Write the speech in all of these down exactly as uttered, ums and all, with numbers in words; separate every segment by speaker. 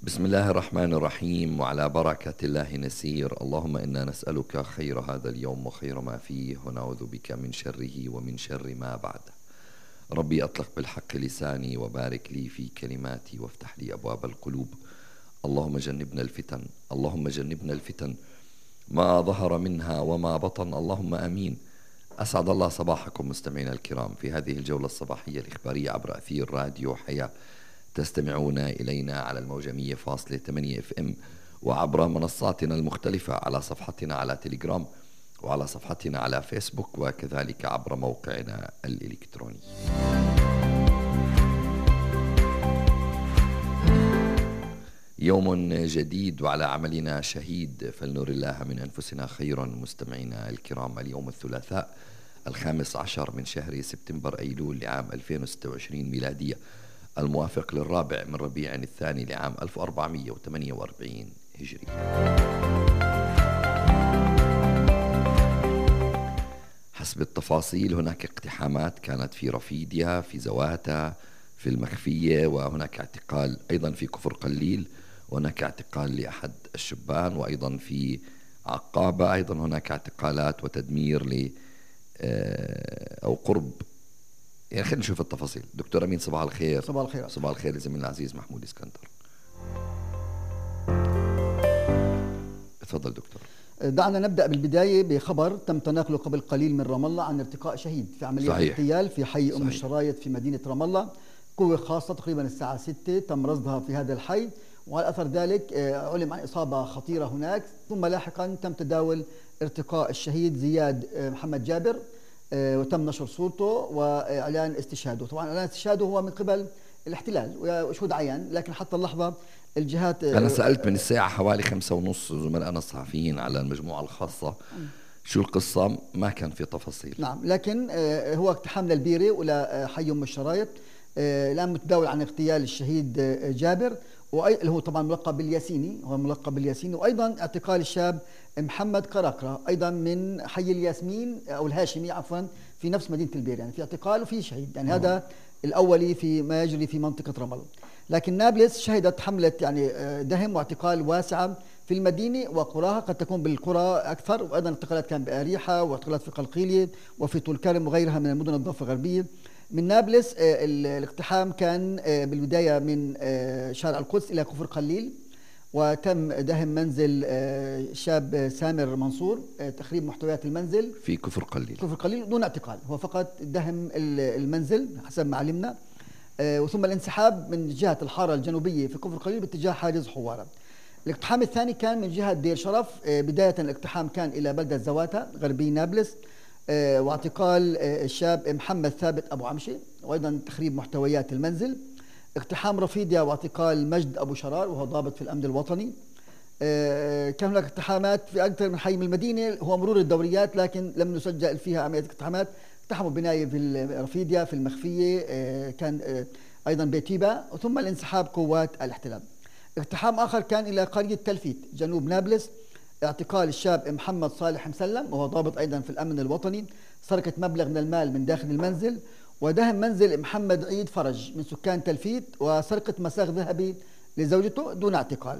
Speaker 1: بسم الله الرحمن الرحيم، وعلى بركة الله نسير. اللهم إنا نسألك خير هذا اليوم وخير ما فيه، ونعوذ بك من شره ومن شر ما بعده. ربي أطلق بالحق لساني، وبارك لي في كلماتي، وافتح لي أبواب القلوب. اللهم جنبنا الفتن، اللهم جنبنا الفتن ما ظهر منها وما بطن، اللهم آمين. أسعد الله صباحكم مستمعينا الكرام في هذه الجولة الصباحية الإخبارية عبر أثير راديو حياة. تستمعون إلينا على الموجة مية فاصلة ثمانية اف ام، وعبر منصاتنا المختلفة على صفحتنا على تليجرام، وعلى صفحتنا على فيسبوك، وكذلك عبر موقعنا الإلكتروني. يوم جديد وعلى عملنا شهيد، فلنر الله من أنفسنا خيرا. مستمعينا الكرام، اليوم الثلاثاء الخامس عشر من شهر سبتمبر أيلول لعام ألفين وستة وعشرين ميلادية، الموافق للرابع من ربيع الثاني لعام ألف وأربعمئة وثمانية وأربعين هجري. حسب التفاصيل، هناك اقتحامات كانت في رفيديا، في زواتا، في المخفية، وهناك اعتقال أيضا في كفر قليل، وهناك اعتقال لأحد الشبان، وأيضا في عقابة أيضا هناك اعتقالات وتدمير ل أو قرب. يعني خلينا نشوف التفاصيل. دكتور أمين، صباح الخير.
Speaker 2: صباح الخير.
Speaker 1: صباح الخير لزميلنا العزيز محمود اسكندر. تفضل دكتور.
Speaker 2: دعنا نبدأ بالبداية بخبر تم تناقله قبل قليل من رام الله عن ارتقاء شهيد في عملية اغتيال في حي أم الشرايط في مدينة رام الله. قوة خاصة تقريبا الساعة ستة تم رصدها في هذا الحي، وعلى أثر ذلك علم عن إصابة خطيرة هناك، ثم لاحقا تم تداول ارتقاء الشهيد زياد محمد جابر، وتم نشر صورته وإعلان استشهاده. طبعا إعلان استشهاده هو من قبل الاحتلال وشهود عيان، لكن حتى اللحظة الجهات.
Speaker 1: أنا سألت من الساعة حوالي خمسة ونص زملائنا الصحفيين على المجموعة الخاصة شو القصة، ما كان في تفاصيل.
Speaker 2: نعم، لكن هو اقتحام للبيرة ولا حي أم الشرايط. الآن متداول عن اغتيال الشهيد جابر، اللي هو طبعا ملقب بالياسيني، هو ملقب بالياسيني، وأيضا اعتقال الشاب محمد قراقرة أيضا من حي الياسمين أو الهاشمي عفوا في نفس مدينة البير. يعني في اعتقال وفي شهيد، يعني أوه. هذا الأولي في ما يجري في منطقة رام الله. لكن نابلس شهدت حملة يعني دهم واعتقال واسعة في المدينة وقراها، قد تكون بالقرى أكثر، وأيضا اعتقالات كان بأريحة واعتقالات في قلقيلية وفي طول كرم وغيرها من المدن الضفة الغربية. من نابلس الاقتحام كان بالبداية من شارع القدس إلى كفر قليل، وتم دهم منزل شاب سامر منصور، تخريب محتويات المنزل
Speaker 1: في كفر قليل
Speaker 2: كفر قليل دون اعتقال، هو فقط دهم المنزل حسب ما علمنا، وثم الانسحاب من جهة الحارة الجنوبية في كفر قليل باتجاه حاجز حوارة. الاقتحام الثاني كان من جهة دير شرف. بداية الاقتحام كان إلى بلدة زواتا غربي نابلس، واعتقال الشاب محمد ثابت أبو عمشي، وأيضا تخريب محتويات المنزل. اقتحام رفيديا واعتقال مجد أبو شرار وهو ضابط في الأمن الوطني. كان هناك اقتحامات في أكثر من حي من المدينة، هو مرور الدوريات، لكن لم نسجل فيها عملية اقتحامات. اقتحموا بناية في رفيديا في المخفية، كان أيضا بيتيبا، ثم الانسحاب قوات الاحتلال. اقتحام آخر كان إلى قرية تلفيت جنوب نابلس، اعتقال الشاب محمد صالح مسلم وهو ضابط أيضا في الأمن الوطني، سرقة مبلغ من المال من داخل المنزل، ودهم منزل محمد عيد فرج من سكان تلفيت، وسرقة مساغ ذهبي لزوجته دون اعتقال.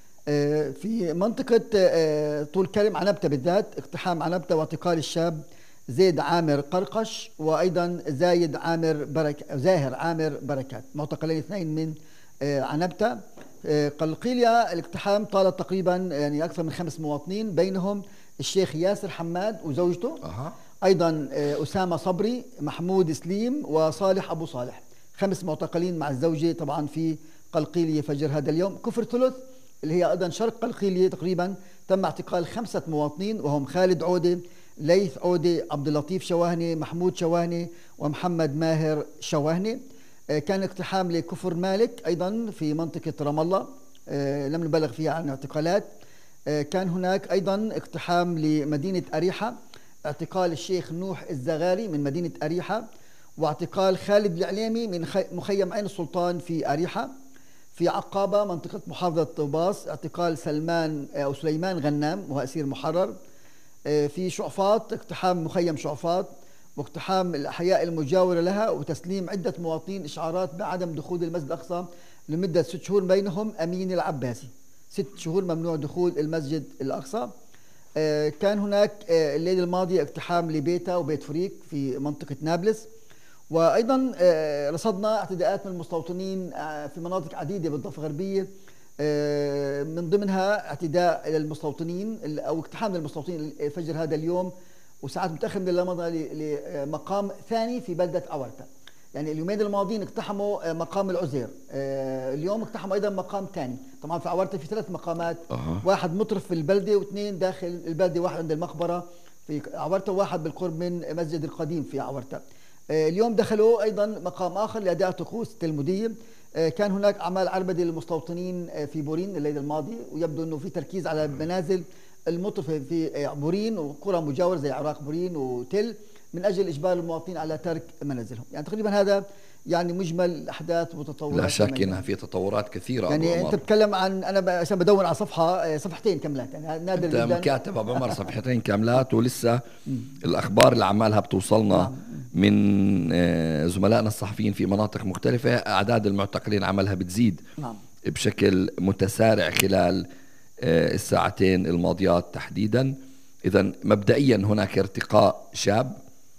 Speaker 2: في منطقة طول كرم عنبتة بالذات، اقتحام عنبتة واعتقال الشاب زيد عامر قرقش، وأيضا زايد عامر برك زاهر عامر بركات، معتقلين اثنين من عنبتة. قلقيلية الاقتحام طال تقريبا يعني أكثر من خمس مواطنين، بينهم الشيخ ياسر حماد وزوجته، أه. أيضا أسامة صبري، محمود سليم، وصالح أبو صالح، خمس معتقلين مع الزوجة طبعا في قلقيلية فجر هذا اليوم. كفر ثلث اللي هي أيضا شرق قلقيلية تقريبا تم اعتقال خمسة مواطنين، وهم خالد عودة، ليث عودة، عبد اللطيف شواهني، محمود شواهني، ومحمد ماهر شواهني. كان اقتحام لكفر مالك أيضا في منطقة رام الله، لم نبلغ فيها عن اعتقالات. كان هناك أيضا اقتحام لمدينة أريحة، اعتقال الشيخ نوح الزغاري من مدينة أريحة، واعتقال خالد العليمي من مخيم عين السلطان في أريحة. في عقابة منطقة محافظة طوباس، اعتقال سلمان أو سليمان غنام وهو أسير محرر. في شعفاط اقتحام مخيم شعفاط واقتحام الأحياء المجاورة لها وتسليم عدة مواطنين إشعارات بعدم دخول المسجد الأقصى لمدة ست شهور، بينهم أمين العباسي. ست شهور ممنوع دخول المسجد الأقصى. آه، كان هناك آه، الليلة الماضية اقتحام لبيته وبيت فريق في منطقة نابلس. وأيضا آه، رصدنا اعتداءات من المستوطنين آه، في مناطق عديدة بالضفة الغربية، آه، من ضمنها اعتداء إلى المستوطنين أو اقتحام للمستوطنين فجر هذا اليوم وساعات متأخر من الليل مضى لمقام ثاني في بلدة عورتا. يعني اليومين الماضيين اقتحموا مقام العزير، آه، اليوم اقتحموا ايضا مقام ثاني. طبعا في عورتا في ثلاث مقامات،
Speaker 1: أه.
Speaker 2: واحد مطرف في البلده واثنين داخل البلده، واحد عند المقبره في عورتا وواحد بالقرب من مسجد القديم في عورتا. آه، اليوم دخلوا ايضا مقام اخر لاداء طقوس التلموديه. آه، كان هناك اعمال عربده للمستوطنين آه، في بورين الليله الماضيه، ويبدو انه في تركيز على منازل المطرفه في آه، بورين وقرى مجاوره زي عراق بورين وتل، من اجل اجبار المواطنين على ترك منازلهم. يعني تقريبا هذا يعني مجمل الاحداث وتطورات.
Speaker 1: لا شك انها في تطورات كثيره.
Speaker 2: يعني
Speaker 1: أبو
Speaker 2: انت
Speaker 1: عمر
Speaker 2: بتتكلم عن، انا عشان بدون على صفحه صفحتين كاملات، يعني نادر
Speaker 1: انت
Speaker 2: جدا.
Speaker 1: مكاتب ابو عمر صفحتين كاملات، ولسه الاخبار اللي عمالها بتوصلنا
Speaker 2: نعم.
Speaker 1: من آه، زملائنا الصحفيين في مناطق مختلفه، اعداد المعتقلين عملها بتزيد
Speaker 2: نعم.
Speaker 1: بشكل متسارع خلال آه، الساعتين الماضيات تحديدا. اذا مبدئيا هناك ارتقاء شاب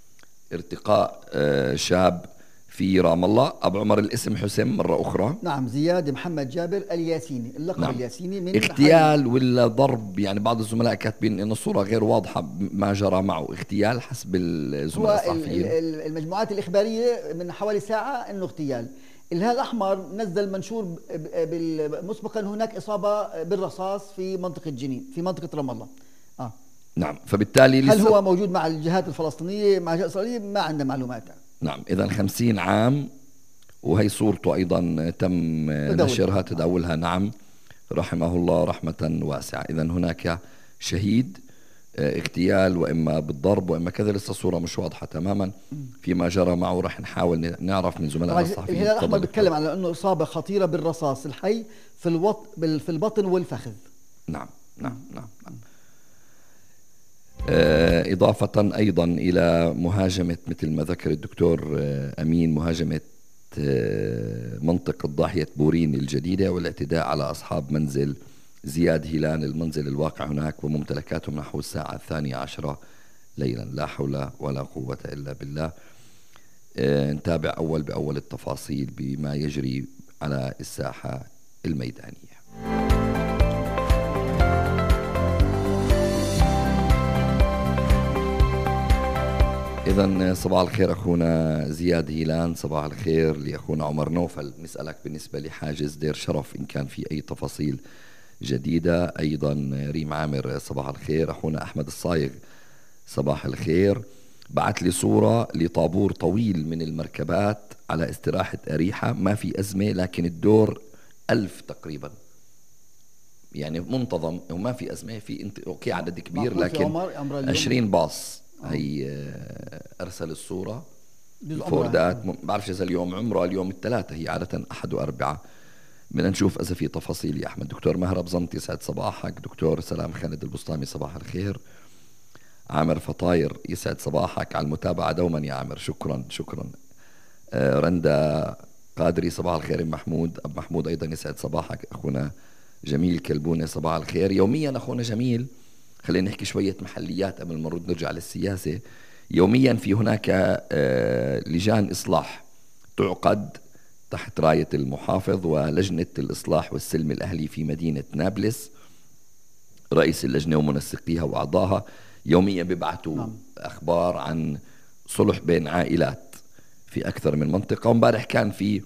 Speaker 1: ارتقاء آه، شاب في رام الله. أبو عمر الاسم حسم مرة أخرى.
Speaker 2: نعم، زياد محمد جابر الياسيني، اللقب نعم. الياسيني من
Speaker 1: اغتيال ولا ضرب؟ يعني بعض الزملاء كاتبين إن الصورة غير واضحة ما جرى معه. اغتيال حسب الزملاء الصحفيين.
Speaker 2: المجموعات الإخبارية من حوالي ساعة إنه اغتيال. الهلال الأحمر نزل منشور مسبقا هناك إصابة بالرصاص في منطقة جنين في منطقة رام الله. آه.
Speaker 1: نعم، فبالتالي
Speaker 2: هل هو موجود مع الجهات الفلسطينية مع الجهات الإسرائيلية؟ ما عندنا معلومات.
Speaker 1: نعم، إذا خمسين عام، وهي صورته أيضا تم نشرها تداولها. نعم، رحمه الله رحمة واسعة. إذا هناك شهيد اغتيال وإما بالضرب وإما كذا، لسه الصورة مش واضحة تماما فيما جرى معه. رح نحاول نعرف من زملائنا الصحفيين.
Speaker 2: الهلال الأحمر بيتكلم على أنه إصابة خطيرة بالرصاص الحي في الوط في البطن والفخذ.
Speaker 1: نعم نعم نعم, نعم. إضافة أيضا إلى مهاجمة مثل ما ذكر الدكتور أمين، مهاجمة منطقة ضاحية بورين الجديدة والاعتداء على أصحاب منزل زياد هيلان، المنزل الواقع هناك وممتلكاتهم نحو الساعة الثانية عشرة ليلا. لا حول ولا قوة إلا بالله. نتابع أول بأول التفاصيل بما يجري على الساحة الميدانية. إذن صباح الخير أخونا زياد هيلان، صباح الخير لأخونا عمر نوفل. نسألك بالنسبة لحاجز دير شرف إن كان في أي تفاصيل جديدة. أيضا ريم عامر صباح الخير. أخونا أحمد الصايغ صباح الخير، بعت لي صورة لطابور طويل من المركبات على استراحة أريحة، ما في أزمة لكن الدور ألف تقريبا، يعني منتظم وما في أزمة. في انت أوكي عدد كبير لكن عشرين باص. هي أرسل الصورة الفوردات، بعرفش إذا اليوم عمره اليوم الثلاثة، هي عادة أحد وأربعة. بدنا نشوف إذا في تفاصيل يا أحمد. دكتور مهرب زمط يسعد صباحك. دكتور سلام خالد البسطامي صباح الخير. عامر فطاير يسعد صباحك، على المتابعة دوما يا عامر، شكرا شكرا. آه رندا قادري صباح الخير. محمود أب محمود أيضا يسعد صباحك. أخونا جميل كلبونة صباح الخير. يوميا أخونا جميل، خلينا نحكي شوية محليات قبل ما نرد نرجع للسياسة. يوميا في هناك آه لجان إصلاح تعقد تحت راية المحافظ ولجنة الإصلاح والسلم الأهلي في مدينة نابلس. رئيس اللجنة ومنسقيها وأعضاها يوميا بيبعثوا نعم. أخبار عن صلح بين عائلات في أكثر من منطقة. ومبارح كان في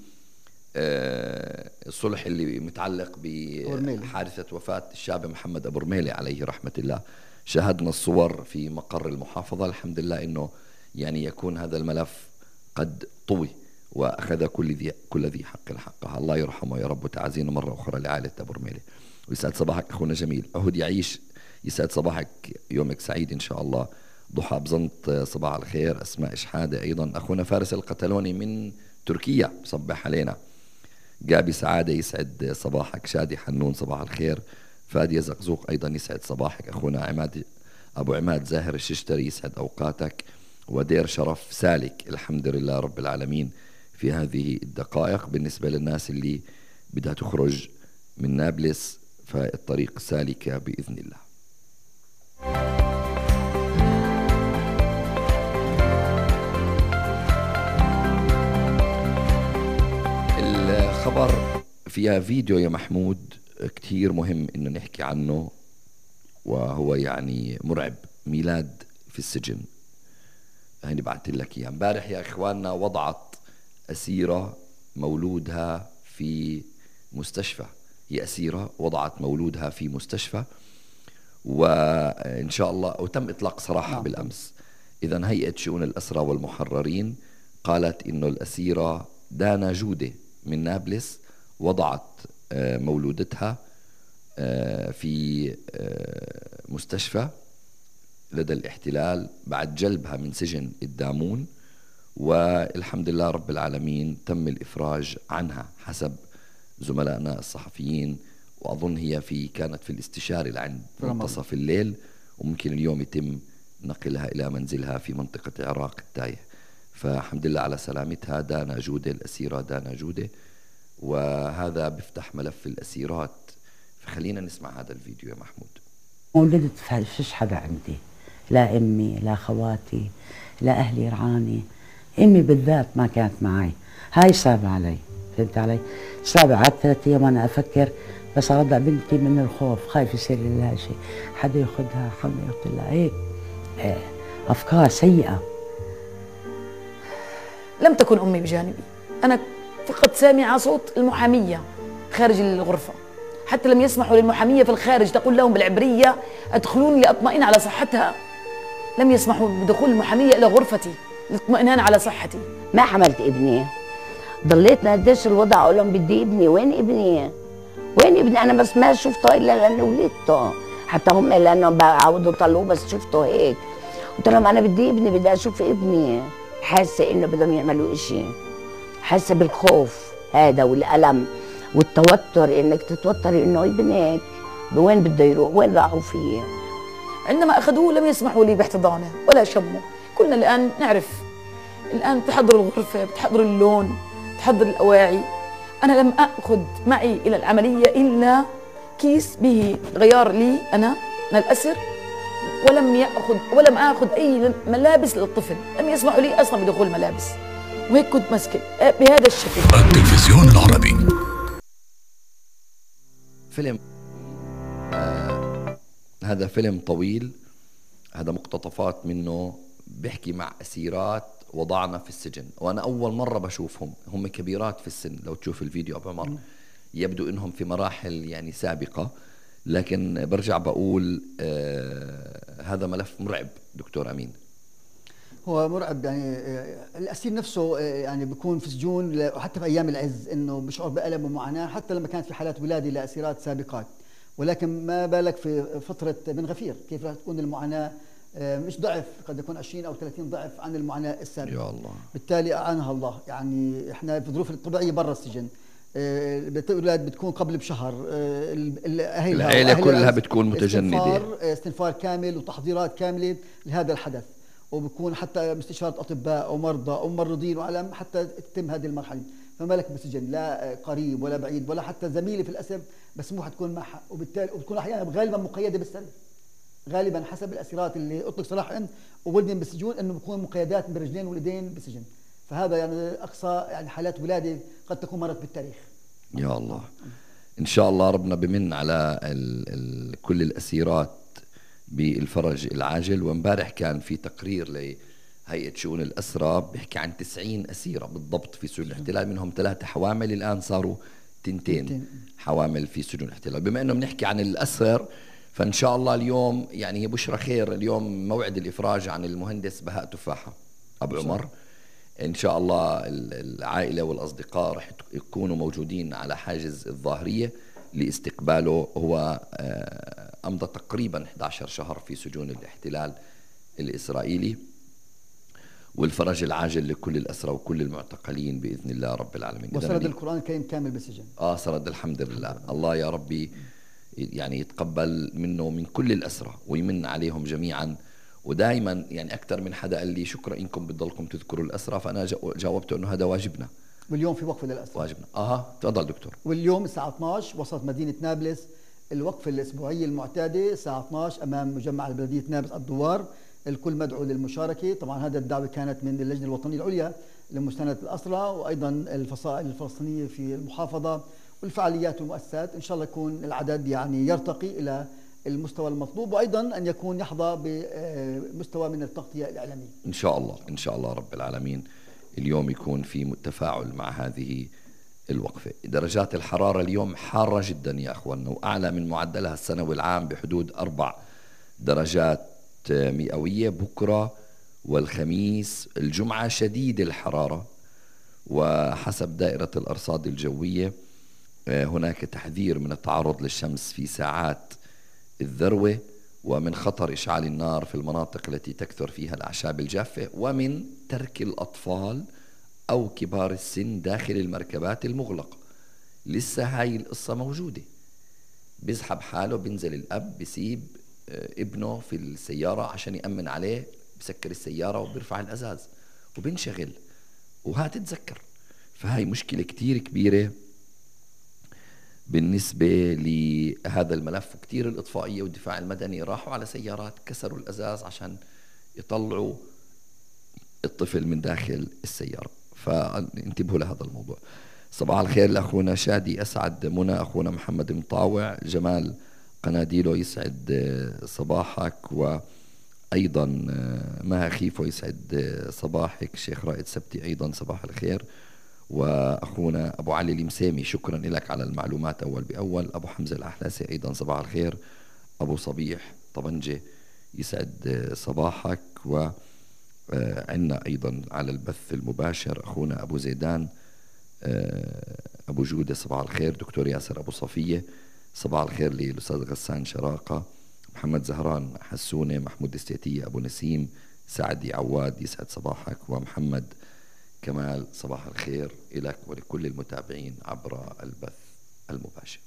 Speaker 1: آه الصلح اللي متعلق بحادثة وفاة الشاب محمد أبو رميلي عليه رحمة الله. شاهدنا الصور في مقر المحافظة. الحمد لله إنه يعني يكون هذا الملف قد طوي وأخذ كل ذي كل ذي حق حقها. الله يرحمه يا رب، وتعزينا مرة أخرى لعائلة أبو رميلي. ويسعد صباحك أخونا جميل. عهد يعيش يسعد صباحك، يومك سعيد إن شاء الله. ضحى بزنط صباح الخير. أسماء إشحادة أيضا. أخونا فارس القتلوني من تركيا صبح علينا. جابي سعادة يسعد صباحك. شادي حنون صباح الخير. فادية زقزوق أيضا يسعد صباحك. أخونا عماد أبو عماد زاهر الششتري يسعد أوقاتك. ودير شرف سالك الحمد لله رب العالمين في هذه الدقائق. بالنسبة للناس اللي بدها تخرج من نابلس، فالطريق سالكة بإذن الله. الخبر فيها فيديو يا محمود كتير مهم إنه نحكي عنه، وهو يعني مرعب. ميلاد في السجن، هيني بعت لك اياه امبارح يا اخواننا. وضعت اسيره مولودها في مستشفى، هي اسيره وضعت مولودها في مستشفى، وان شاء الله وتم اطلاق سراحها نعم. بالامس. اذا هيئه شؤون الاسرى والمحررين قالت انه الاسيره دانا جوده من نابلس وضعت مولودتها في مستشفى لدى الاحتلال بعد جلبها من سجن الدامون، والحمد لله رب العالمين تم الإفراج عنها حسب زملائنا الصحفيين. وأظن هي في كانت في الاستشاري لعند منتصف الليل، وممكن اليوم يتم نقلها إلى منزلها في منطقة عراق التايه. فالحمد لله على سلامتها دانا جودة، الأسيرة دانا جودة، وهذا بيفتح ملف الأسيرات. فخلينا نسمع هذا الفيديو يا محمود.
Speaker 3: ولدت فيش حدا عندي، لا امي لا خواتي لا اهلي رعاني، امي بالذات ما كانت معي. هاي صعبة علي، فهمت علي؟ صعبة. قعدت ثلاث ايام وانا افكر بس ارضع بنتي من الخوف، خايف يصير لها شيء، حدا ياخذها، حدا يقتلها، هيك افكار سيئة.
Speaker 4: لم تكن امي بجانبي، انا فقط سامعة صوت المحامية خارج الغرفة، حتى لم يسمحوا للمحامية في الخارج تقول لهم بالعبرية ادخلوني لأطمئن على صحتها. لم يسمحوا بدخول المحامية إلى غرفتي للاطمئنان على صحتي.
Speaker 3: ما حملت ابني، ضليت نقديش الوضع أقول لهم بدي ابني، وين ابني؟ وين ابني؟ أنا بس ما شفته إلا لأنه ولدته، حتى هم لأنهم بعودوا طلعوه بس شفته هيك. قلت لهم أنا بدي ابني، بدي أشوف ابني. حاسة إنه بدهم يعملوا إشي، حاسة بالخوف هذا والألم والتوتر، انك تتوتري انه ابنك وين بده يروح، وين راحوا فيه.
Speaker 4: عندما اخذوه لم يسمحوا لي باحتضانه ولا شمه. كنا الان نعرف، الان بتحضر الغرفه، بتحضر اللون، بتحضر الاواعي. انا لم اخذ معي الى العمليه الا كيس به غيار لي انا من الاسر، ولم ياخذ ولم اخذ اي ملابس للطفل. لم يسمحوا لي اصلا بدخول ملابس، وهيك كنت ماسكه بهذا الشكل.
Speaker 5: التلفزيون العربي.
Speaker 1: فيلم آه هذا فيلم طويل، هذا مقتطفات منه بيحكي مع أسيرات وضعنا في السجن، وأنا أول مرة بشوفهم. هم كبيرات في السن، لو تشوف الفيديو أبو عمر يبدو إنهم في مراحل يعني سابقة، لكن برجع بقول آه هذا ملف مرعب دكتور أمين.
Speaker 2: هو مرعب، يعني الأسير نفسه يعني بيكون في سجون، وحتى في أيام العز إنه بشعر بألم ومعاناة، حتى لما كانت في حالات ولادة لأسيرات سابقات. ولكن ما بالك في فترة بن غفير، كيف راح تكون المعاناة؟ مش ضعف، قد يكون عشرين أو ثلاثين ضعف عن المعاناة السابقة.
Speaker 1: يا الله.
Speaker 2: بالتالي أعانها الله. يعني إحنا في الظروف الطبيعية برا السجن، الأولاد بتكون قبل بشهر، الأهلها
Speaker 1: العائلة كلها بتكون متجندة،
Speaker 2: استنفار, استنفار كامل وتحضيرات كاملة لهذا الحدث، وبكون حتى مستشارة أطباء أو مرضى أو ممرضين وعلم حتى تتم هذه المرحلة. فما لك بالسجن، لا قريب ولا بعيد ولا حتى زميلي في الأسر مسموح تكون معها، وبالتالي وبتكون أحيانا غالبا مقيدة بالسرير. غالبا حسب الأسيرات اللي أطلق سراحهن وولدن بالسجون إنه بكون مقيدات برجلين ولدين بالسجن. فهذا يعني أقصى يعني حالات ولادة قد تكون مرت بالتاريخ.
Speaker 1: يا الله. إن شاء الله ربنا بمن على ال ال كل الأسيرات بالفرج العاجل. وامبارح كان في تقرير لهيئة شؤون الأسرى بيحكي عن تسعين أسيرة بالضبط في سجون الاحتلال، منهم ثلاثة حوامل، الآن صاروا تنتين حوامل في سجون الاحتلال. بما أنه بنحكي عن الأسر، فإن شاء الله اليوم يعني هي بشرى خير، اليوم موعد الإفراج عن المهندس بهاء تفاحة أبو عمر. إن شاء الله العائلة والأصدقاء رح يكونوا موجودين على حاجز الظاهرية لاستقباله. هو أمضى تقريبا إحدى عشر شهر في سجون الاحتلال الإسرائيلي، والفرج العاجل لكل الأسرى وكل المعتقلين بإذن الله رب العالمين.
Speaker 2: وسرد القرآن الكريم كامل بالسجن.
Speaker 1: آه سرد الحمد لله. الله يا ربي يعني يتقبل منه ومن كل الأسرى ويمن عليهم جميعا. ودائما يعني أكثر من حدا قال لي شكرا إنكم بتضلكم تذكروا الأسرى، فأنا جاوبته أنه هذا واجبنا.
Speaker 2: واليوم في وقفة للأسرى.
Speaker 1: واجبنا. اها تفضل دكتور.
Speaker 2: واليوم الساعة اثنعش وسط مدينة نابلس الوقفة الأسبوعية المعتادة الساعة اثنعش أمام مجمع بلدية نابلس الدوار. الكل مدعو للمشاركة. طبعا هذا الدعوة كانت من اللجنة الوطنية العليا لمساندة الأسرى وأيضا الفصائل الفلسطينية في المحافظة والفعاليات والمؤسسات. إن شاء الله يكون العدد يعني يرتقي إلى المستوى المطلوب، وأيضا أن يكون يحظى بمستوى من التغطية الإعلامية
Speaker 1: إن شاء الله. إن شاء الله رب العالمين اليوم يكون في تفاعل مع هذه الوقفة. درجات الحرارة اليوم حارة جدا يا أخوانا، وأعلى من معدلها السنوي العام بحدود أربع درجات مئوية. بكرة والخميس الجمعة شديد الحرارة، وحسب دائرة الأرصاد الجوية هناك تحذير من التعرض للشمس في ساعات الذروة، ومن خطر إشعال النار في المناطق التي تكثر فيها الأعشاب الجافة، ومن ترك الأطفال أو كبار السن داخل المركبات المغلقة. لسه هاي القصة موجودة. بيسحب حاله، بينزل الأب بيسيب ابنه في السيارة عشان يأمن عليه، بسكر السيارة وبيرفع الأزاز وبنشغل وهتتذكر. فهاي مشكلة كتير كبيرة بالنسبة لهذا الملف. وكتير الإطفائية والدفاع المدني راحوا على سيارات كسروا الأزاز عشان يطلعوا الطفل من داخل السيارة. فانتبهوا لهذا الموضوع. صباح الخير لأخونا شادي، أسعد منى، أخونا محمد مطاوع، جمال قناديله يسعد صباحك، وأيضا مها خيفو يسعد صباحك. شيخ رائد سبتي أيضا صباح الخير، وأخونا أبو علي المسامي شكرا لك على المعلومات أول بأول. أبو حمزة الأحلاسي أيضا صباح الخير. أبو صبيح طبنجة يسعد صباحك. وعندنا أيضا على البث المباشر أخونا أبو زيدان أبو جودة صباح الخير. دكتور ياسر أبو صفية صباح الخير للأستاذ غسان شراقة. محمد زهران حسونة، محمود استيتية، أبو نسيم، سعدي عواد يسعد صباحك. ومحمد كمال صباح الخير إلك ولكل المتابعين عبر البث المباشر.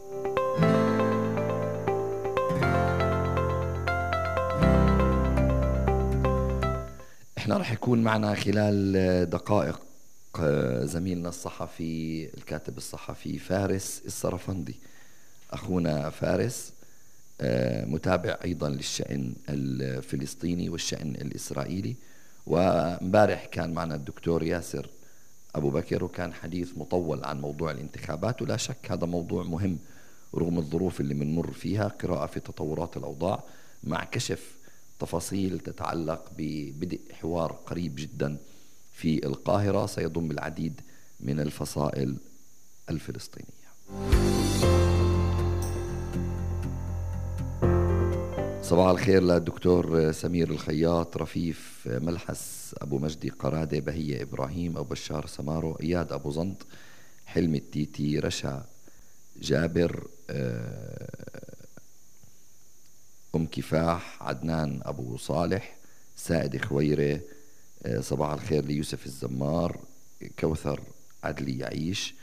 Speaker 1: احنا رح يكون معنا خلال دقائق زميلنا الصحفي الكاتب الصحفي فارس الصرفندي. أخونا فارس متابع أيضا للشأن الفلسطيني والشأن الإسرائيلي، ومبارح كان معنا الدكتور ياسر أبو بكر وكان حديث مطول عن موضوع الانتخابات. ولا شك هذا موضوع مهم رغم الظروف اللي بنمر فيها، قراءة في تطورات الأوضاع مع كشف تفاصيل تتعلق ببدء حوار قريب جدا في القاهرة سيضم العديد من الفصائل الفلسطينية. صباح الخير للدكتور سمير الخياط، رفيف ملحس، أبو مجدي قرادة، بهية إبراهيم، أبو بشار سمارو، إياد أبو زنط، حلم التيتي، رشا جابر، أم كفاح، عدنان أبو صالح، سائد خويرة. صباح الخير ليوسف الزمار، كوثر عدلي يعيش.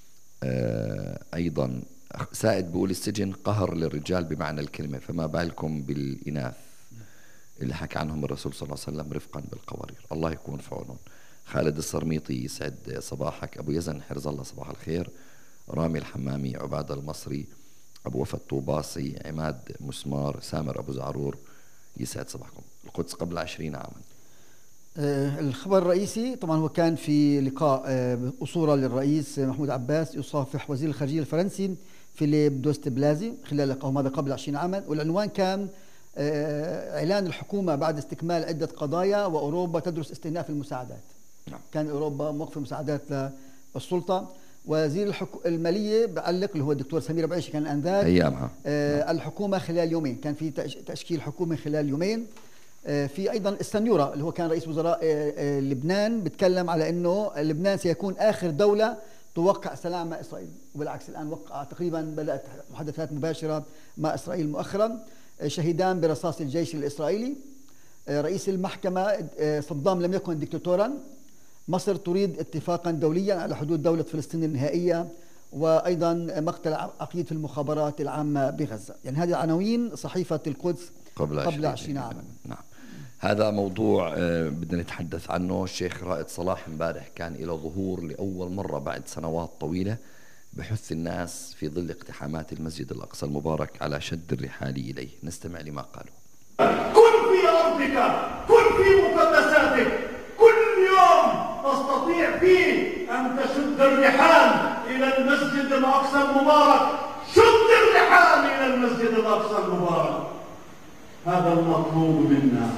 Speaker 1: أيضا سائد بيقول السجن قهر للرجال بمعنى الكلمة، فما بالكم بالإناث اللي حكى عنهم الرسول صلى الله عليه وسلم رفقا بالقوارير. الله يكون في عونهم. خالد الصرميطي يسعد صباحك. أبو يزن حرز الله صباح الخير. رامي الحمامي، عبادة المصري، أبو وفا الطوباصي، عماد مسمار، سامر أبو زعرور يسعد صباحكم. القدس قبل عشرين عاما.
Speaker 2: آه الخبر الرئيسي طبعا هو كان في لقاء آه أسورة للرئيس محمود عباس يصافح وزير الخارجية الفرنسي فيليب دوست بلازي خلال لقاء هذا قبل عشرين عاما، والعنوان كان آه إعلان الحكومة بعد استكمال عدة قضايا وأوروبا تدرس استئناف المساعدات. نعم. كان أوروبا موقف مساعدات للسلطة. وزير الحكو... المالية بعلق اللي هو الدكتور سمير بعيشي كان أنذاك
Speaker 1: أيامها
Speaker 2: آه نعم. الحكومة خلال يومين، كان في تشكيل حكومة خلال يومين. في أيضا السنيورة اللي هو كان رئيس وزراء لبنان بتكلم على أنه لبنان سيكون آخر دولة توقع سلام مع إسرائيل، وبالعكس الآن وقع تقريبا بدأت محادثات مباشرة مع إسرائيل مؤخرا. شهيدان برصاص الجيش الإسرائيلي. رئيس المحكمة صدام لم يكن دكتاتورا. مصر تريد اتفاقا دوليا على حدود دولة فلسطين النهائية. وأيضا مقتل عقيد في المخابرات العامة بغزة. يعني هذه عناوين صحيفة القدس قبل, قبل عشرين عاما.
Speaker 1: نعم. هذا موضوع بدنا نتحدث عنه. الشيخ رائد صلاح امبارح كان له ظهور لأول مرة بعد سنوات طويلة بحث الناس في ظل اقتحامات المسجد الأقصى المبارك على شد الرحال إليه. نستمع لما قالوا.
Speaker 5: كن في أرضك، كن في مقدساتك، كل يوم تستطيع فيه أن تشد الرحال إلى المسجد الأقصى المبارك. شد الرحال إلى المسجد الأقصى المبارك، هذا المطلوب منا.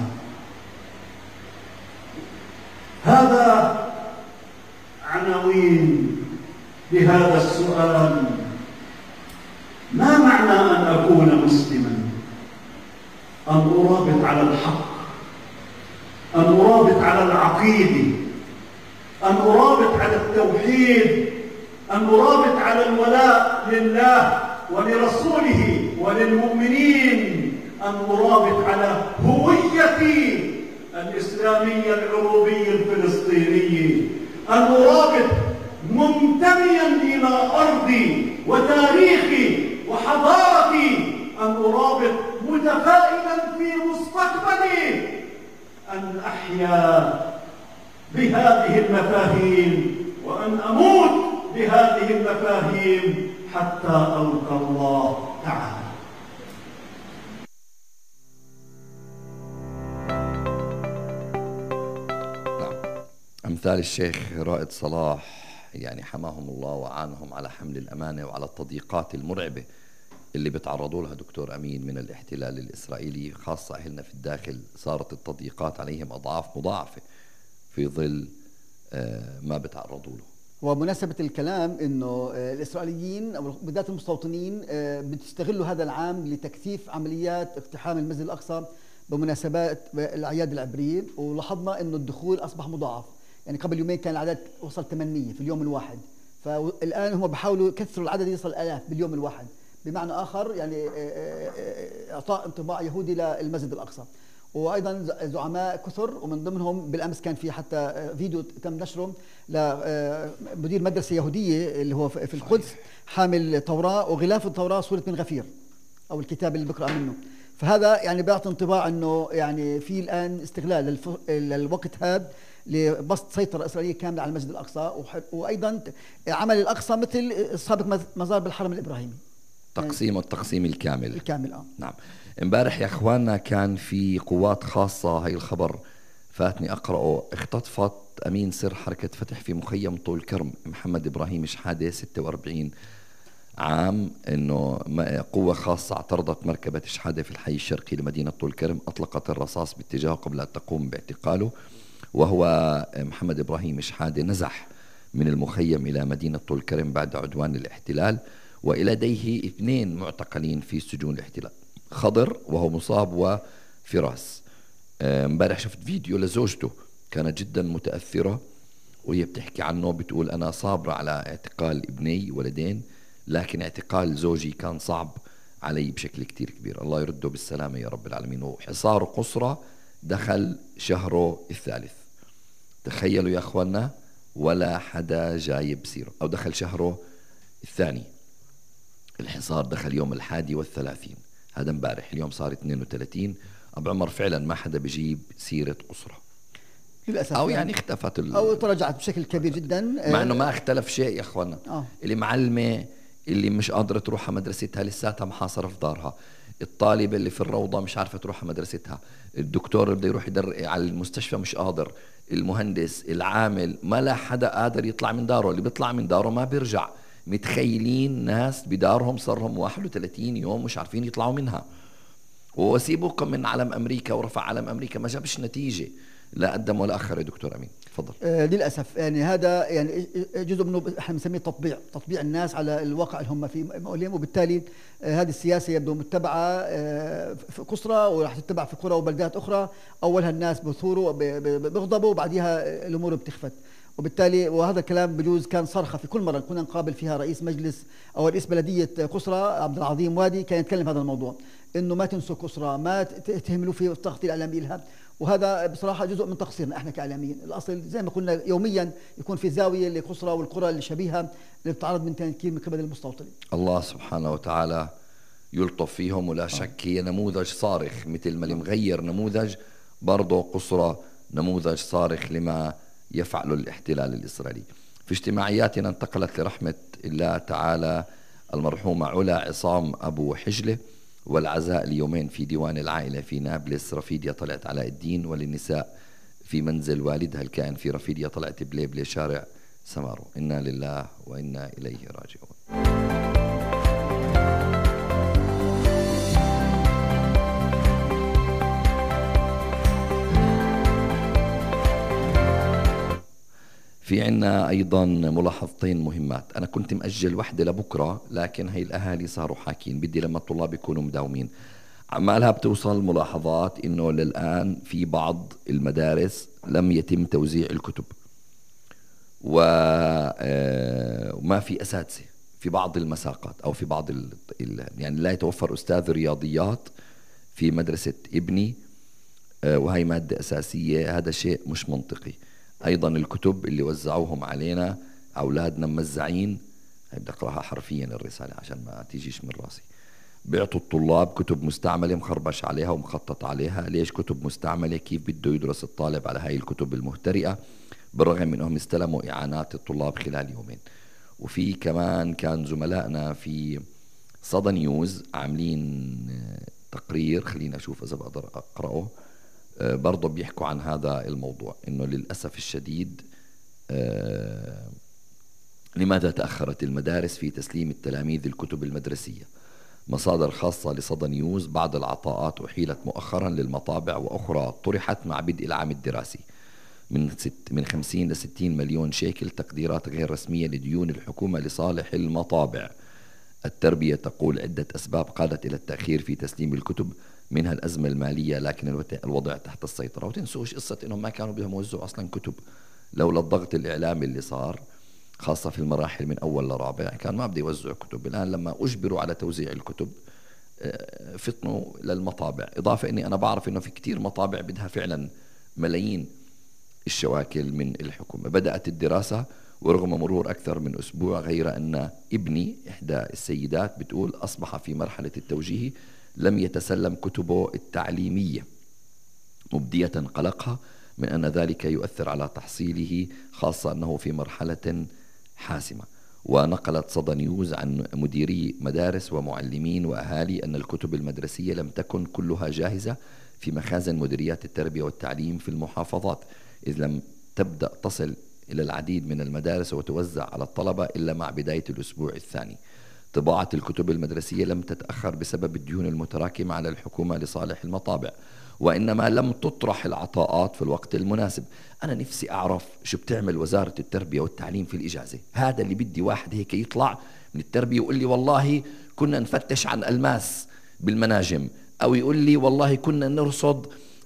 Speaker 5: هذا عناوين لهذا السؤال: ما معنى أن أكون مسلما؟ أن أرابط على الحق، أن أرابط على العقيدة، أن أرابط على التوحيد، أن أرابط على الولاء لله ولرسوله وللمؤمنين، أن أرابط على هويتي الإسلامية العروبية الفلسطينية، أن أرابط منتميا إلى أرضي وتاريخي وحضارتي، أن أرابط متفائلا في مستقبلي، أن أحيا بهذه المفاهيم وأن أموت بهذه المفاهيم حتى ألقى الله تعالى.
Speaker 1: أمثال الشيخ رائد صلاح يعني حماهم الله وعانهم على حمل الأمانة وعلى التضييقات المرعبة اللي بتعرضوا لها دكتور أمين من الاحتلال الإسرائيلي، خاصة أهلنا في الداخل صارت التضييقات عليهم أضعاف مضاعفة في ظل ما بتعرضوا له.
Speaker 2: ومناسبة الكلام انه الاسرائيليين او بالذات المستوطنين بتستغلوا هذا العام لتكثيف عمليات اقتحام المسجد الاقصى بمناسبات الاعياد العبريه، ولاحظنا انه الدخول اصبح مضاعف. يعني قبل يومين كان العدد وصل ثمانمية في اليوم الواحد، فالان هم بحاولوا يكثروا العدد يصل الاف باليوم الواحد، بمعنى اخر يعني اعطاء انطباع يهودي للمسجد الاقصى. وايضا زعماء كثر، ومن ضمنهم بالامس كان في حتى فيديو تم نشره لمدير مدرسه يهوديه اللي هو في القدس حامل توراة وغلاف التوراة صورة بن غفير او الكتاب اللي بقرأ منه. فهذا يعني بيعطي انطباع انه يعني في الان استغلال للوقت هذا لبسط سيطرة إسرائيلية كاملة على المسجد الأقصى، وأيضا عمل الأقصى مثل سابق مزار بالحرم الإبراهيمي،
Speaker 1: تقسيم التقسيم الكامل
Speaker 2: الكامل. آه.
Speaker 1: نعم. امبارح يا اخواننا كان في قوات خاصة، هي الخبر فاتني اقرأه، اختطفت امين سر حركة فتح في مخيم طول كرم محمد ابراهيم شحادة ستة وأربعين عام، انه قوة خاصة اعترضت مركبة شحادة في الحي الشرقي لمدينة طول كرم، اطلقت الرصاص باتجاهه قبل ان تقوم باعتقاله. وهو محمد إبراهيم شحادة نزح من المخيم إلى مدينة طول كرم بعد عدوان الاحتلال، ولديه اثنين معتقلين في سجون الاحتلال، خضر وهو مصاب وفراس. امبارح شفت فيديو لزوجته كانت جدا متأثرة وهي بتحكي عنه، بتقول أنا صابرة على اعتقال ابني ولدين، لكن اعتقال زوجي كان صعب علي بشكل كتير كبير، الله يرده بالسلامة يا رب العالمين. وحصار قصرى دخل شهره الثالث، تخيلوا يا أخوانا، ولا حدا جايب سيره، أو دخل شهره الثاني، الحصار دخل يوم الحادي والثلاثين، هذا امبارح، اليوم صار اثنين وثلاثين. أبو عمر فعلا ما حدا بيجيب سيرة قصرى
Speaker 2: للأسف،
Speaker 1: أو يعني اختفت ال...
Speaker 2: أو تراجعت بشكل كبير جدا،
Speaker 1: مع أنه ما اختلف شيء يا أخوانا.
Speaker 2: آه.
Speaker 1: اللي معلمة اللي مش قادرة تروح على مدرستها لساتها محاصرة في دارها، الطالبة اللي في الروضة مش عارفة تروح على مدرستها، الدكتور اللي بده يروح يدر على المستشفى مش قادر، المهندس، العامل، ما لا حدا قادر يطلع من داره، اللي بيطلع من داره ما بيرجع. متخيلين ناس بدارهم صارهم واحد وثلاثين يوم مش عارفين يطلعوا منها، وسيبوكم من علم أمريكا ورفع علم أمريكا ما جابش نتيجة لا قدم ولا أخر. يا دكتور أمين تفضل.
Speaker 2: آه للأسف يعني هذا يعني جزء منه احنا بنسميه تطبيع تطبيع الناس على الواقع اللي هم فيه مؤلم، وبالتالي آه هذه السياسة يبدو متبعة آه في قصرى وراح تتبع في قرى وبلدات أخرى. أولها الناس بثوروا بيغضبوا وبعديها الأمور بتخفت، وبالتالي وهذا الكلام بجوز كان صرخة في كل مرة كنا نقابل فيها رئيس مجلس أو رئيس بلدية قصرى عبد العظيم وادي كان يتكلم هذا الموضوع، إنه ما تنسوا قصرى، ما تهملوا في التغطية الإعلامية لها. وهذا بصراحة جزء من تقصيرنا احنا كإعلاميين. الأصل زي ما قلنا يوميا يكون في زاوية لقصرى والقرى اللي شبيهة اللي بتعرض من تنكيل من قبل المستوطنين.
Speaker 1: الله سبحانه وتعالى يلطف فيهم، ولا شك هي نموذج صارخ مثل ما اللي مغير نموذج برضه قصرى نموذج صارخ لما يفعل الاحتلال الإسرائيلي. في اجتماعياتنا انتقلت لرحمة الله تعالى المرحومة علا عصام أبو حجلة، والعزاء اليومين في ديوان العائلة في نابلس رفيديا طلعت علاء الدين، وللنساء في منزل والدها الكائن في رفيديا طلعت بليبلي شارع سمارو. إنا لله وإنا إليه راجعون. في عنا أيضا ملاحظتين مهمات. أنا كنت مأجل واحدة لبكرة، لكن هي الأهالي صاروا حاكين، بدي لما الطلاب يكونوا مداومين. عمالها بتوصل ملاحظات إنه للآن في بعض المدارس لم يتم توزيع الكتب، وما في أساتذة في بعض المساقات أو في بعض ال... يعني لا يتوفر أستاذ رياضيات في مدرسة ابني، وهي مادة أساسية. هذا شيء مش منطقي. أيضا الكتب اللي وزعوهم علينا أولادنا موزعين، هي بدي أقرأها حرفيا الرسالة عشان ما تيجيش من راسي. بيعطوا الطلاب كتب مستعملة مخربش عليها ومخطط عليها. ليش كتب مستعملة؟ كيف بده يدرس الطالب على هاي الكتب المهترئة، بالرغم من أنهم استلموا إعانات الطلاب خلال يومين. وفي كمان كان زملائنا في صدى نيوز عاملين تقرير، خلينا أشوف إذا بقدر أقرأه، برضو بيحكوا عن هذا الموضوع، إنه للأسف الشديد لماذا تأخرت المدارس في تسليم التلاميذ الكتب المدرسية. مصادر خاصة لصدى نيوز: بعض العطاءات أحيلت مؤخرا للمطابع وأخرى طرحت مع بدء العام الدراسي من ست من خمسين لستين مليون شيكل، تقديرات غير رسمية لديون الحكومة لصالح المطابع. التربية تقول عدة أسباب قادت إلى التأخير في تسليم الكتب، منها الأزمة المالية، لكن الوضع تحت السيطرة. وتنسوش قصة إنهم ما كانوا بدهم يوزعوا أصلا كتب، لولا الضغط الإعلامي اللي صار خاصة في المراحل من أول لرابع كان ما بدي يوزعوا كتب. الآن لما أجبروا على توزيع الكتب فطنوا للمطابع. إضافة إني أنا بعرف إنه في كتير مطابع بدها فعلا ملايين الشواكل من الحكومة. بدأت الدراسة ورغم مرور أكثر من أسبوع، غير أن ابني إحدى السيدات بتقول أصبح في مرحلة التوجيه لم يتسلم كتبه التعليمية، مبدية قلقها من أن ذلك يؤثر على تحصيله، خاصة أنه في مرحلة حاسمة. ونقلت صدى نيوز عن مديري مدارس ومعلمين وأهالي أن الكتب المدرسية لم تكن كلها جاهزة في مخازن مديريات التربية والتعليم في المحافظات، إذ لم تبدأ تصل إلى العديد من المدارس وتوزع على الطلبة إلا مع بداية الأسبوع الثاني. طباعة الكتب المدرسية لم تتأخر بسبب الديون المتراكمة على الحكومة لصالح المطابع، وإنما لم تطرح العطاءات في الوقت المناسب. أنا نفسي أعرف شو بتعمل وزارة التربية والتعليم في الإجازة. هذا اللي بدي واحد هيك يطلع من التربية ويقول لي والله كنا نفتش عن ألماس بالمناجم، أو يقول لي والله كنا نرصد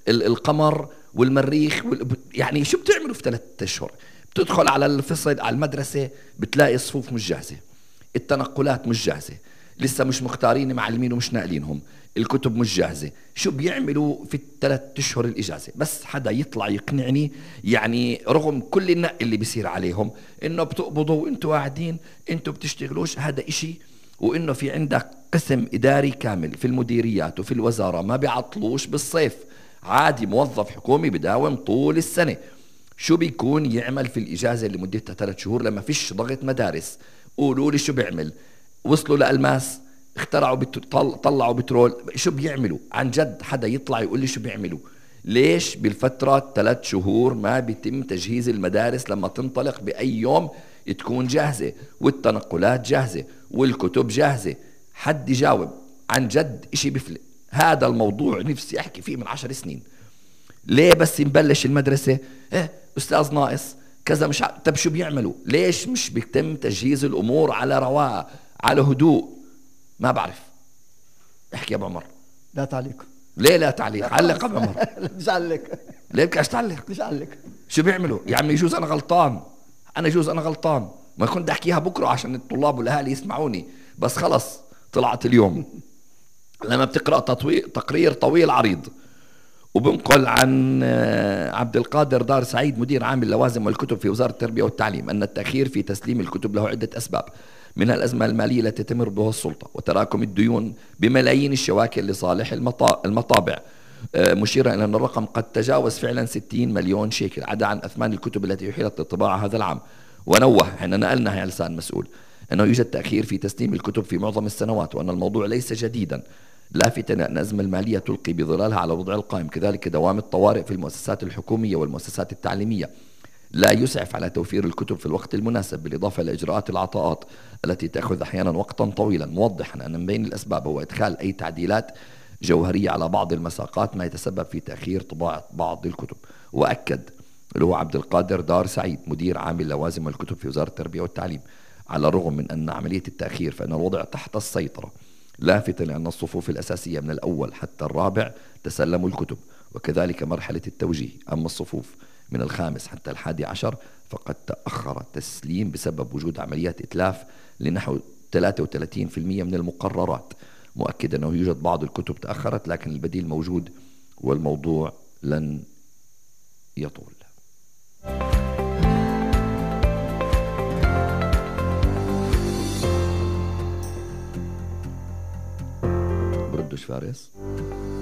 Speaker 1: القمر والمريخ وال... يعني شو بتعملوا في ثلاثة أشهر؟ بتدخل على الفصل على المدرسة بتلاقي الصفوف مش جاهزة، التنقلات مش جاهزة، لسه مش مختارين معلمين ومش ناقلينهم، الكتب مش جاهزة. شو بيعملوا في الثلاث أشهر الإجازة؟ بس حدا يطلع يقنعني، يعني رغم كل النق اللي بيصير عليهم إنه بتقبضوا وإنتوا قاعدين إنتوا بتشتغلوش، هذا إشي، وإنه في عندك قسم إداري كامل في المديريات وفي الوزارة ما بيعطلوش بالصيف، عادي موظف حكومي بداوم طول السنة. شو بيكون يعمل في الإجازة اللي مدتها ثلاث شهور لما فيش ضغط مدارس؟ قولوا لي شو بيعمل؟ وصلوا لألماس، اخترعوا بترول، طلعوا بترول، شو بيعملوا؟ عن جد حدا يطلع يقول لي شو بيعملوا؟ ليش بالفترة ثلاث شهور ما بيتم تجهيز المدارس لما تنطلق بأي يوم تكون جاهزة، والتنقلات جاهزة والكتب جاهزة؟ حد يجاوب عن جد، إشي بفلق. هذا الموضوع نفسي أحكي فيه من عشر سنين. ليه بس نبلش المدرسة إيه أستاذ ناقص كذا مش ع... طب شو بيعملوا؟ ليش مش بيتم تجهيز الأمور على رواق على هدوء؟ ما بعرف. احكي يا أبو عمر.
Speaker 2: لا تعليق.
Speaker 1: ليه لا تعليق؟ علق أبو عمر.
Speaker 2: مش علق.
Speaker 1: ليه بدكش تعلق؟
Speaker 2: مش علق.
Speaker 1: شو بيعملوا؟ يا عمي يجوز أنا غلطان، أنا يجوز أنا غلطان، ما كنت أحكيها بكرة عشان الطلاب والأهالي يسمعوني، بس خلص طلعت اليوم. لما بتقرأ تطويل تقرير طويل عريض وبنقل عن عبد القادر دار سعيد مدير عام اللوازم والكتب في وزارة التربية والتعليم أن التأخير في تسليم الكتب له عدة أسباب، منها الأزمة المالية التي تمر بها السلطة، وتراكم الديون بملايين الشواكل لصالح المطابع، مشيرا إلى أن الرقم قد تجاوز فعلا ستين مليون شيكل عدا عن أثمان الكتب التي أحيلت للطباعة هذا العام. ونوه، حين نقلنا على لسان مسؤول، أنه يوجد تأخير في تسليم الكتب في معظم السنوات، وأن الموضوع ليس جديدا، لافتا أن الأزمة المالية تلقي بظلالها على الوضع القائم. كذلك دوام الطوارئ في المؤسسات الحكومية والمؤسسات التعليمية لا يسعف على توفير الكتب في الوقت المناسب، بالإضافة إلى إجراءات العطاءات التي تأخذ أحيانا وقتا طويلا، موضحا أن من بين الأسباب هو إدخال أي تعديلات جوهرية على بعض المساقات ما يتسبب في تأخير طباعة بعض الكتب. وأكد اللي هو عبد القادر دار سعيد مدير عام اللوازم والكتب في وزارة التربية والتعليم، على الرغم من أن عملية التأخير فإن الوضع تحت السيطرة، لافتا لأن الصفوف الأساسية من الأول حتى الرابع تسلموا الكتب، وكذلك مرحلة التوجيه. أما الصفوف من الخامس حتى الحادي عشر فقد تأخر التسليم بسبب وجود عمليات إتلاف لنحو ثلاثة وثلاثين بالمئة من المقررات، مؤكد أنه يوجد بعض الكتب تأخرت لكن البديل موجود والموضوع لن يطول. بردش فارس.